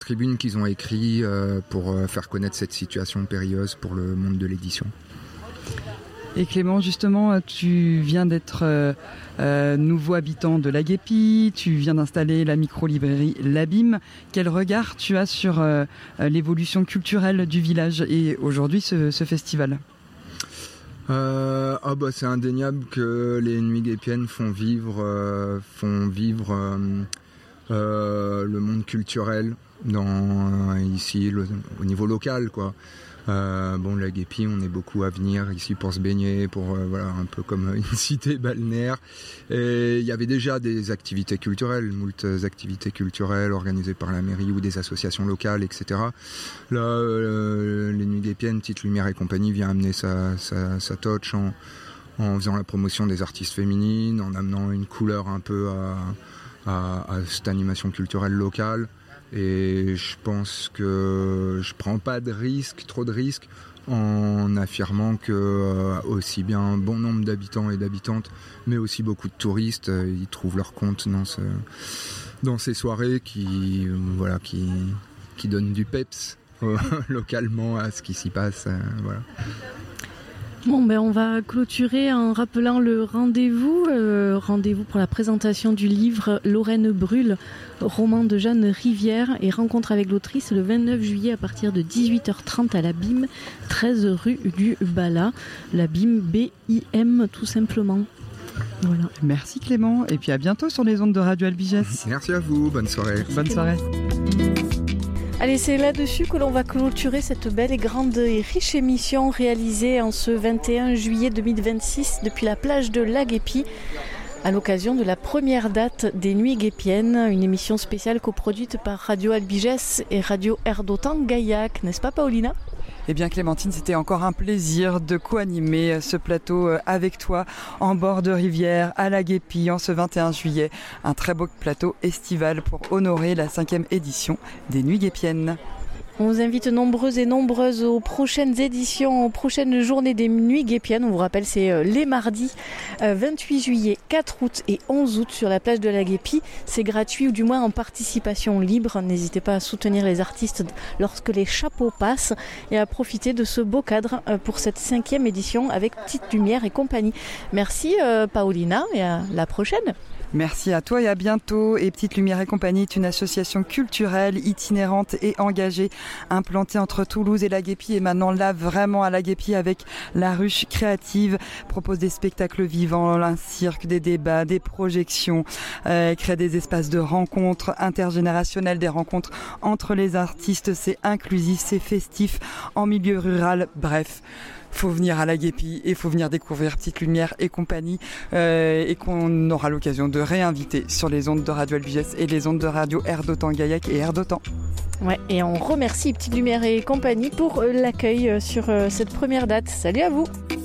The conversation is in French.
tribune qu'ils ont écrit pour faire connaître cette situation périlleuse pour le monde de l'édition. Et Clément, justement, tu viens d'être nouveau habitant de la Guépie, tu viens d'installer la micro-librairie L'Abîme. Quel regard tu as sur l'évolution culturelle du village et aujourd'hui ce festival ? C'est indéniable que les Nuits guépiennes font vivre le monde culturel ici au niveau local, quoi. La Guépie, on est beaucoup à venir ici pour se baigner, un peu comme une cité balnéaire. Et il y avait déjà des activités culturelles, moult activités culturelles organisées par la mairie ou des associations locales, etc. Là, les Nuits guépiennes, Petite Lumière et compagnie vient amener sa touch en faisant la promotion des artistes féminines, en amenant une couleur un peu à cette animation culturelle locale. Et je pense que je prends pas trop de risques en affirmant que aussi bien un bon nombre d'habitants et d'habitantes, mais aussi beaucoup de touristes, ils trouvent leur compte dans ces soirées qui donnent du peps localement à ce qui s'y passe. Voilà. Bon, on va clôturer en rappelant le rendez-vous pour la présentation du livre Lorraine brûle, roman de Jeanne Rivière et rencontre avec l'autrice le 29 juillet à partir de 18h30 à l'Abîme, 13 rue du Bala. L'Abîme, B-I-M tout simplement. Voilà. Merci Clément et puis à bientôt sur les ondes de Radio Albigès. Merci à vous, bonne soirée. Bonne soirée. Allez, c'est là-dessus que l'on va clôturer cette belle et grande et riche émission réalisée en ce 21 juillet 2026 depuis la plage de la Guépie à l'occasion de la première date des Nuits guépiennes, une émission spéciale coproduite par Radio Albigès et Radio Air d'Otan Gaillac, n'est-ce pas Paulina ? Eh bien Clémentine, c'était encore un plaisir de co-animer ce plateau avec toi en bord de rivière à la Guépie en ce 21 juillet. Un très beau plateau estival pour honorer la 5e édition des Nuits guépiennes. On vous invite nombreux et nombreuses aux prochaines éditions, aux prochaines journées des Nuits guépiennes. On vous rappelle, c'est les mardis 28 juillet, 4 août et 11 août sur la plage de la Guépie. C'est gratuit ou du moins en participation libre. N'hésitez pas à soutenir les artistes lorsque les chapeaux passent et à profiter de ce beau cadre pour cette 5e édition avec Petite Lumière et compagnie. Merci Paulina et à la prochaine. Merci à toi et à bientôt. Et Petite Lumière et compagnie est une association culturelle, itinérante et engagée, implantée entre Toulouse et la Guépie et maintenant là vraiment à la Guépie avec la ruche créative, propose des spectacles vivants, un cirque, des débats, des projections, crée des espaces de rencontres intergénérationnelles, des rencontres entre les artistes, c'est inclusif, c'est festif en milieu rural, bref. Faut venir à la Guépie et faut venir découvrir Petite Lumière et compagnie et qu'on aura l'occasion de réinviter sur les ondes de Radio Albigès et les ondes de Radio Air d'Otan Gaillac et Air d'Otan. Ouais, et on remercie Petite Lumière et compagnie pour l'accueil sur cette première date. Salut à vous!